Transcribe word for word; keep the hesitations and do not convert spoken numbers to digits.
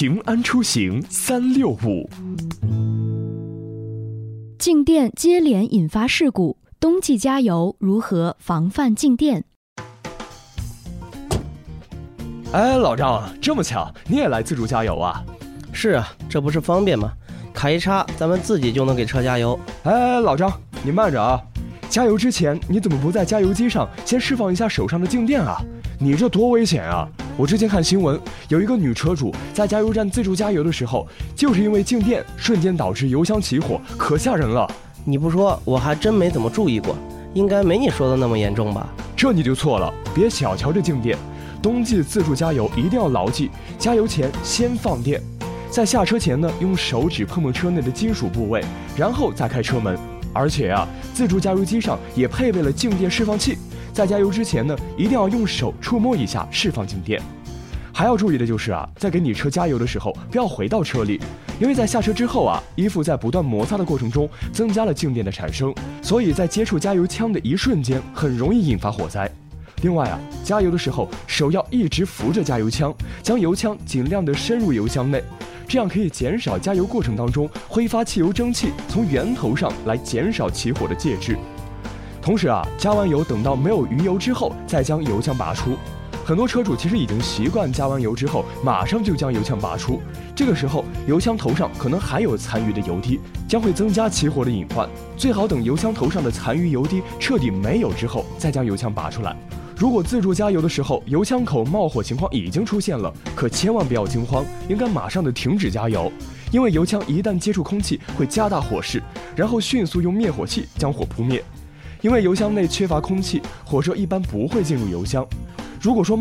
平安出行三六五。 静电接连引发事故，冬季加油如何防范静电？ 哎，老张，这么巧，你也来自助加油啊？ 是啊，这不是方便吗？卡一插，咱们自己就能给车加油。 哎，老张，你慢着啊！加油之前，你怎么不在加油机上先释放一下手上的静电啊？你这多危险啊！我之前看新闻，有一个女车主在加油站自助加油的时候，就是因为静电瞬间导致油箱起火，可吓人了。 你不说，我还真没怎么注意过，应该没你说的那么严重吧？ 这你就错了，别小瞧这静电。冬季自助加油一定要牢记，加油前先放电，在下车前呢，用手指碰碰车内的金属部位，然后再开车门。而且啊，自助加油机上也配备了静电释放器，在加油之前呢，一定要用手触摸一下释放静电。还要注意的就是啊，在给你车加油的时候，不要回到车里，因为在下车之后啊，衣服在不断摩擦的过程中增加了静电的产生，所以在接触加油枪的一瞬间，很容易引发火灾。另外啊，加油的时候手要一直扶着加油枪，将油枪尽量的深入油箱内，这样可以减少加油过程当中挥发汽油蒸汽从源头上来减少起火的介质。同时啊，加完油等到没有余油之后，再将油枪拔出。很多车主其实已经习惯加完油之后马上就将油枪拔出，这个时候油枪头上可能还有残余的油滴，将会增加起火的隐患。最好等油枪头上的残余油滴彻底没有之后，再将油枪拔出来。如果自助加油的时候油枪口冒火情况已经出现了，可千万不要惊慌，应该马上的停止加油，因为油枪一旦接触空气会加大火势，然后迅速用灭火器将火扑灭。因为油箱内缺乏空气，火车一般不会进入油箱。如果说